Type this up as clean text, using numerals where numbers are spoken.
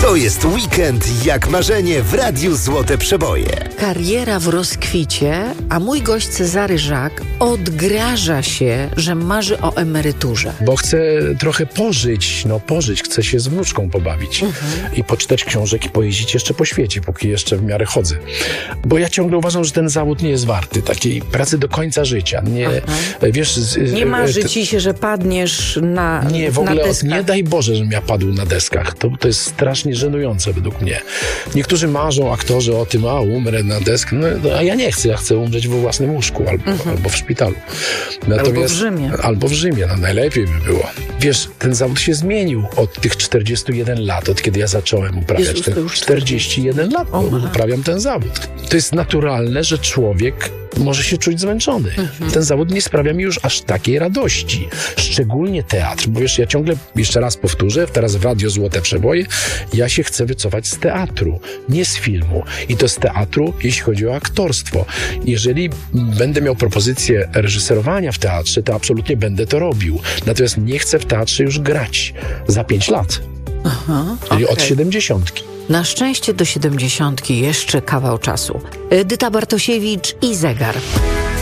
To jest weekend jak marzenie w Radiu Złote Przeboje. Kariera w rozkwicie, a mój gość Cezary Żak odgraża się, że marzy o emeryturze. Bo chcę trochę pożyć, chcę się z wnuczką pobawić i poczytać książek i pojeździć jeszcze po świecie, póki jeszcze w miarę chodzę. Bo ja ciągle uważam, że ten zawód nie jest warty takiej pracy do końca życia. Nie, wiesz, nie marzy ci się, że padniesz na nie, w ogóle deskach. Nie daj Boże, żebym ja padł na deskach. To jest strasznie żenujące według mnie. Niektórzy marzą, aktorzy, o tym, umrę na deskach. A ja nie chcę, ja chcę umrzeć we własnym łóżku albo w szpitalu. Albo w Rzymie. Albo w Rzymie, najlepiej by było. Wiesz, ten zawód się zmienił od tych 41 lat, od kiedy ja zacząłem uprawiać. Jezus, to już 41 lat uprawiam ten zawód. To jest naturalne, że człowiek może się czuć zmęczony. Ten zawód nie sprawia mi już aż takiej radości. Szczególnie teatr, bo wiesz, ja ciągle, jeszcze raz powtórzę, teraz w Radio Złote Przeboje, ja się chcę wycofać z teatru, nie z filmu. I to z teatru, jeśli chodzi o aktorstwo. Jeżeli będę miał propozycję reżyserowania w teatrze, to absolutnie będę to robił. Natomiast nie chcę w teatrze już grać za 5 lat. Czyli od 70. Na szczęście do 70 jeszcze kawał czasu. Edyta Bartosiewicz i zegar.